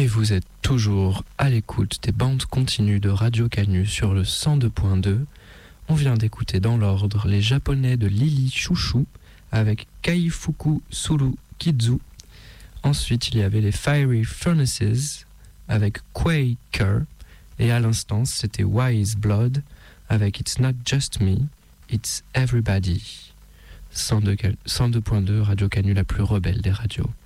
Et vous êtes toujours à l'écoute des bandes continues de Radio Canu sur le 102.2. On vient d'écouter dans l'ordre les Japonais de Lily Chouchou avec Kaifuku Suru Kizu. Ensuite, il y avait les Fiery Furnaces avec Quaker. Et à l'instant, c'était Wise Blood avec It's Not Just Me, It's Everybody. 102.2, Radio Canu, la plus rebelle des radios.